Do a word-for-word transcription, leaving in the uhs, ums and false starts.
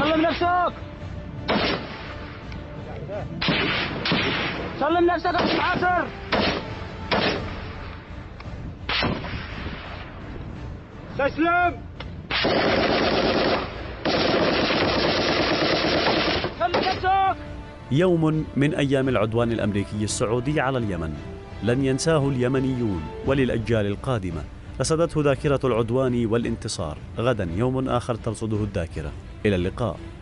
سلم نفسك، سلم نفسك يا أخي عاصر. تسلم. سلم نفسك. يوم من أيام العدوان الأمريكي السعودي على اليمن لن ينساه اليمنيون وللأجيال القادمة. رصدته ذاكرة العدوان والانتصار. غدا يوم آخر ترصده الذاكرة. إلى اللقاء.